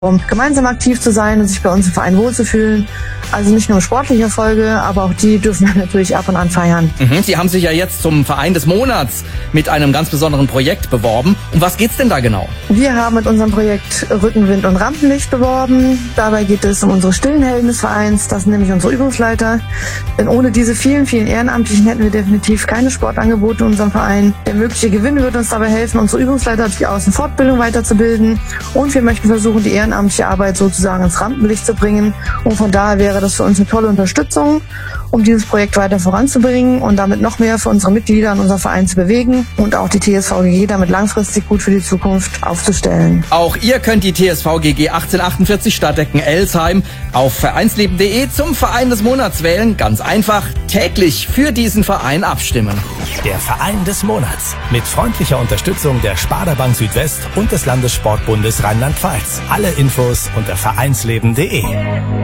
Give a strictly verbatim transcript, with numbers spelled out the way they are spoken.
um gemeinsam aktiv zu sein und sich bei uns im Verein wohlzufühlen. Also nicht nur sportliche Erfolge, aber auch die dürfen wir natürlich ab und an feiern. Mhm, Sie haben sich ja jetzt zum Verein des Monats mit einem ganz besonderen Projekt beworben. Um was geht's denn da genau? Wir haben mit unserem Projekt Rückenwind und Rampenlicht beworben. Dabei geht es um unsere stillen Helden des Vereins, das sind nämlich unsere Übungsleiter. Denn ohne diese vielen, vielen Ehrenamtlichen hätten wir definitiv keine Sportangebote in unserem Verein. Der mögliche Gewinn wird uns dabei helfen, unsere Übungsleiter durch Außenfortbildung weiterzubilden. Und wir möchten versuchen, die ehrenamtliche Arbeit sozusagen ins Rampenlicht zu bringen. Und von daher wäre das für uns eine tolle Unterstützung, um dieses Projekt weiter voranzubringen und damit noch mehr für unsere Mitglieder und unser Verein zu bewegen und auch die T S V G G damit langfristig gut für die Zukunft aufzustellen. Auch ihr könnt die T S V G G achtzehnhundertachtundvierzig Stadtecken-Elsheim auf vereinsleben punkt de zum Verein des Monats wählen. Ganz einfach, täglich für diesen Verein abstimmen. Der Verein des Monats mit freundlicher Unterstützung der Sparda Bank Südwest und des Landessportbundes Rheinland-Pfalz. Alle Infos unter vereinsleben punkt de.